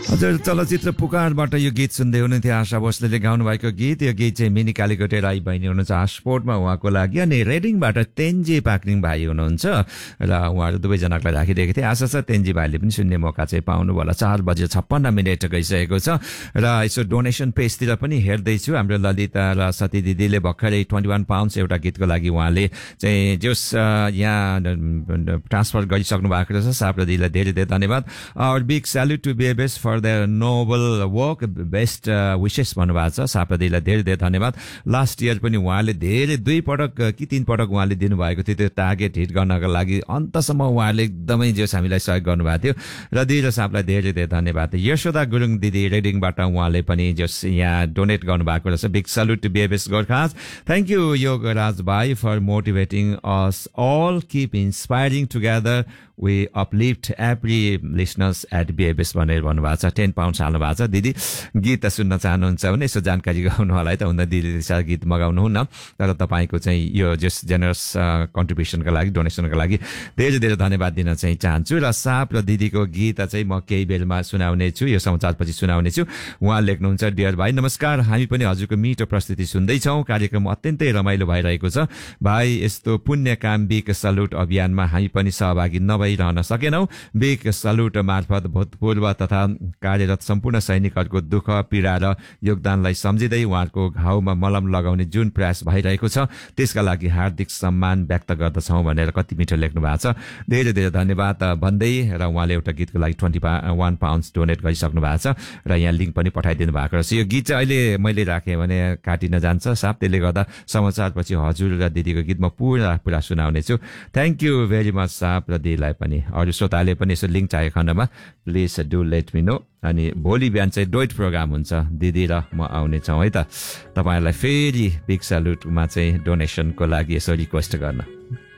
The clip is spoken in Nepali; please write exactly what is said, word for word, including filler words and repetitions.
हजुर चलचित्र पुकारबाट यो गीत सुन्दै हुनुहुन्थ्यो आशा भोसलेले गाउनु भएको गीत। यो गीत चाहिँ मिनी कालीकोटे राई बहिनी हुनुहुन्छ आशपोर्टमा उहाँको लागि, अनि रेडिङबाट तेन्जी पाक्रिङ भाइ हुनुहुन्छ र उहाँहरू दुवैजनाको लागि राखिदिएको थिएँ। आशा छ तेन्जी भाइले पनि सुन्ने मौका चाहिँ पाउनु होला। चार बजेर छप्पन्न मिनट गइसकेको छ र यसो डोनेसन पेजतिर पनि हेर्दैछु। हाम्रो ललिता र सती दिदीले भर्खरै ट्वेन्टी वान पाउन्ड्स एउटा गीतको लागि उहाँले चाहिँ जोस यहाँ ट्रान्सफर गरिसक्नु भएको रहेछ। साप्रा दिदीलाई धेरै धेरै धन्यवाद। और big स्याल्युट to बिएबेस for the Nobel work, best wishes भन्नुभएको छ। साप्रादीलाई धेरै धेरै धन्यवाद। लास्ट इयर पनि उहाँले धेरै दुई पटक कि तीन पटक उहाँले दिनुभएको थियो त्यो टार्गेट हिट गर्नको लागि। अन्तसम्म उहाँले एकदमै जोस हामीलाई सहयोग गर्नुभएको थियो र दिदी र सापलाई धेरै धेरै धन्यवाद। यशोदा गुरुङ दिदी रेडिङबाट उहाँले पनि जोस यहाँ डोनेट गर्नुभएको रहेछ। Big salute to बिएबेस Gorkhas. Thank you Yograj भाइ for motivating us all, keep inspiring together, we uplift every listeners at बिएबेस भनेर भन्नुभएको छ। टेन पाउन्ड हाल्नु भएको छ। दिदी गीत सुन्न चाहनुहुन्छ भने यसो जानकारी गाउनु होला है त, हुँदा दिदीले साथ गीत मगाउनुहुन्न, तर तपाईँको चाहिँ यो जस जेनरस कन्ट्रिब्युसनको लागि डोनेसनको लागि धेरै धेरै धन्यवाद दिन चाहिँ चाहन्छु। र साप र दिदीको गीत चाहिँ म केही बेरमा सुनाउने छु, यो समाचारपछि सुनाउने छु। उहाँ लेख्नुहुन्छ, डियर भाइ नमस्कार, हामी पनि हजुरको मिठो प्रस्तुति सुन्दैछौँ। कार्यक्रम अत्यन्तै रमाइलो भइरहेको छ। भाइ यस्तो पुण्य काम बिग सल्युट अभियानमा हामी पनि सहभागी नभई रहन सकेनौं। बिग सल्युट मार्फत भूतपूर्व तथा कार्यरत सम्पूर्ण सैनिकहरूको दुःख पीडा र योगदानलाई सम्झिँदै उहाँहरूको घाउमा मलम लगाउने जुन प्रयास भइरहेको छ त्यसका लागि हार्दिक सम्मान व्यक्त गर्दछौँ भनेर कति मिठो लेख्नु भएको छ। धेरै धेरै धन्यवाद भन्दै र उहाँले एउटा गीतको लागि ट्वेन्टी वान पाउन्ड्स डोनेट गरिसक्नु भएको छ र यहाँ लिङ्क पनि पठाइदिनु भएको रहेछ। यो गीत चाहिँ अहिले मैले राखेँ भने काटिन जान्छ साप, त्यसले गर्दा समाचारपछि हजुर र दिदीको गीत म पुरा पुरा सुनाउने छु। Thank you very much shop र दिदीलाई पनि। अरू श्रोताले पनि यसो लिङ्क चाहेको खण्डमा please do let me know. अनि भोलि बिहान चाहिँ डोइट प्रोग्राम हुन्छ, दिदी र म आउनेछौँ है त। तपाईँहरूलाई फेरि बिग सल्युटमा चाहिँ डोनेसनको लागि यसो रिक्वेस्ट गर्न।